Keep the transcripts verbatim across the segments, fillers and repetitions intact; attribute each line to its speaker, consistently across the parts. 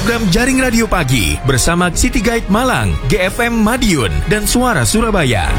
Speaker 1: program Jaring Radio Pagi bersama City Guide Malang, G F M Madiun, dan Suara Surabaya.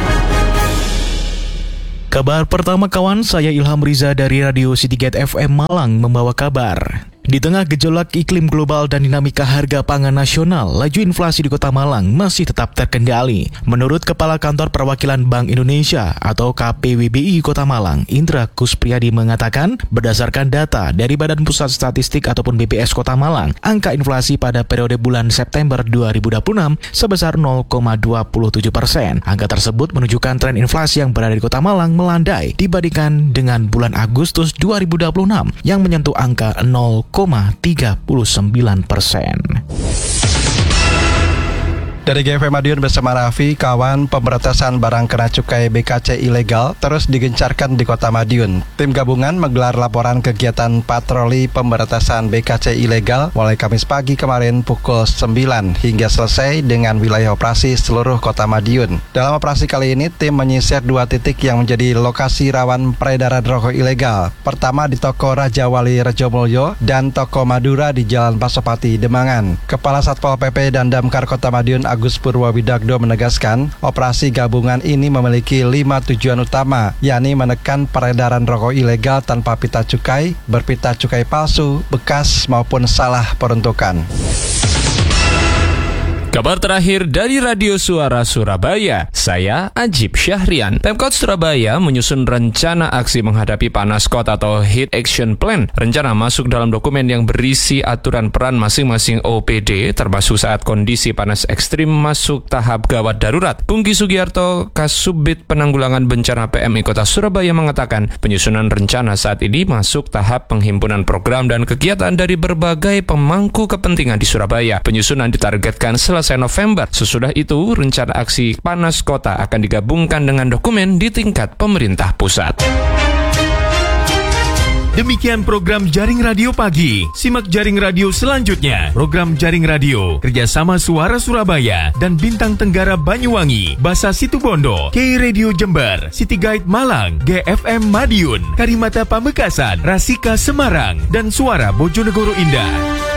Speaker 2: Kabar pertama kawan, saya Ilham Riza dari Radio City Guide F M Malang membawa kabar. Di tengah gejolak iklim global dan dinamika harga pangan nasional, laju inflasi di Kota Malang masih tetap terkendali. Menurut Kepala Kantor Perwakilan Bank Indonesia atau K P W B I Kota Malang, Indra Kuspriyadi mengatakan, berdasarkan data dari Badan Pusat Statistik ataupun B P S Kota Malang, angka inflasi pada periode bulan September dua ribu dua puluh enam sebesar nol koma dua tujuh persen. Angka tersebut menunjukkan tren inflasi yang berada di Kota Malang melandai dibandingkan dengan bulan Agustus dua ribu dua puluh enam yang menyentuh angka nol koma tiga sembilan persen.
Speaker 3: Dari G F M Madiun bersama Raffi, kawan, pemberantasan barang kena cukai B K C ilegal terus digencarkan di Kota Madiun. Tim gabungan menggelar laporan kegiatan patroli pemberantasan B K C ilegal mulai Kamis pagi kemarin pukul sembilan hingga selesai dengan wilayah operasi seluruh Kota Madiun. Dalam operasi kali ini, tim menyisir dua titik yang menjadi lokasi rawan peredaran rokok ilegal. Pertama di Toko Raja Wali Rejomulyo dan Toko Madura di Jalan Pasopati, Demangan. Kepala Satpol P P dan Damkar Kota Madiun Agus Purwawidagdo menegaskan, operasi gabungan ini memiliki lima tujuan utama, yakni menekan peredaran rokok ilegal tanpa pita cukai, berpita cukai palsu, bekas maupun salah peruntukan.
Speaker 4: Kabar terakhir dari Radio Suara Surabaya, saya Ajib Syahrian. Pemkot Surabaya menyusun rencana aksi menghadapi panas kota atau Heat Action Plan. Rencana masuk dalam dokumen yang berisi aturan peran masing-masing O P D, termasuk saat kondisi panas ekstrim masuk tahap gawat darurat. Pungki Sugiarto, Kasubit Penanggulangan Bencana P M I Kota Surabaya mengatakan, penyusunan rencana saat ini masuk tahap penghimpunan program dan kegiatan dari berbagai pemangku kepentingan di Surabaya. Penyusunan ditargetkan selesai selesai November. Sesudah itu, rencana aksi panas kota akan digabungkan dengan dokumen di tingkat pemerintah pusat.
Speaker 1: Demikian program Jaring Radio Pagi. Simak Jaring Radio selanjutnya. Program Jaring Radio kerjasama Suara Surabaya dan Bintang Tenggara Banyuwangi, Basa Situbondo, K Radio Jember, City Guide Malang, G F M Madiun, Karimata Pamekasan, Rasika Semarang, dan Suara Bojonegoro Indah.